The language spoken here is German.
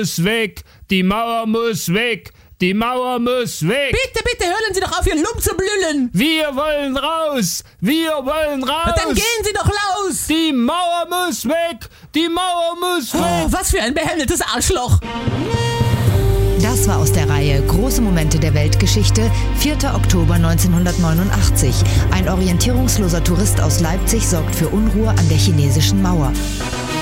muss weg, die Mauer muss weg, die Mauer muss weg. Bitte, hören Sie doch auf, Ihr Lump zu blüllen. Wir wollen raus, wir wollen raus. Dann gehen Sie doch raus. Die Mauer muss weg, die Mauer muss weg. Oh, was für ein behelmtes Arschloch. Das war aus der Reihe Große Momente der Weltgeschichte, 4. Oktober 1989. Ein orientierungsloser Tourist aus Leipzig sorgt für Unruhe an der chinesischen Mauer.